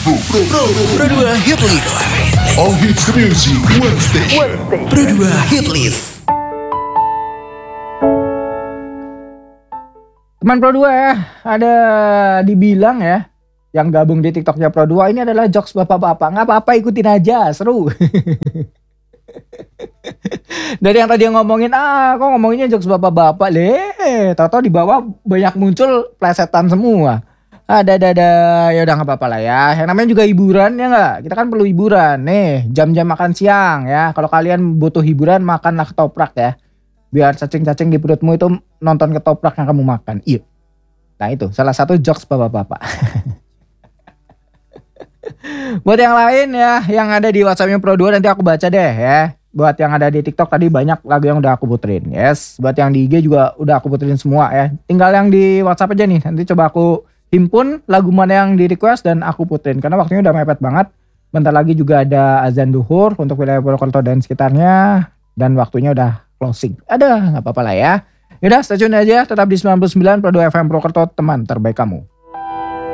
Pro 2 Hit List. All hits music, one station. Pro 2 Hit List. Teman Pro 2 ya, ada dibilang ya, yang gabung di TikToknya Pro 2 ini adalah jokes bapak-bapak. Nggak apa-apa, ikutin aja, seru. Dari yang tadi ngomongin, kok ngomonginnya jokes bapak-bapak, tau-tau di bawah banyak muncul plesetan semua. Ada, ya udah nggak apa-apa lah ya. Yang namanya juga hiburan ya nggak? Kita kan perlu hiburan. Nih, jam-jam makan siang ya. Kalau kalian butuh hiburan, makanlah ketoprak ya. Biar cacing-cacing di perutmu itu nonton ketoprak yang kamu makan. Iya. Nah itu, salah satu jokes bapak-bapak. Buat yang lain ya, yang ada di WhatsAppnya Pro 2 nanti aku baca deh ya. Buat yang ada di TikTok tadi banyak lagu yang udah aku puterin. Yes, buat yang di IG juga udah aku puterin semua ya. Tinggal yang di WhatsApp aja nih. Nanti coba aku himpun lagu mana yang di request dan aku puterin. Karena waktunya udah mepet banget. Bentar lagi juga ada azan duhur untuk wilayah Purwokerto dan sekitarnya. Dan waktunya udah closing. Ada, gak apa-apa lah ya. Yaudah, stay tune aja. Tetap di 99 Pro 2 FM Purwokerto, teman terbaik kamu.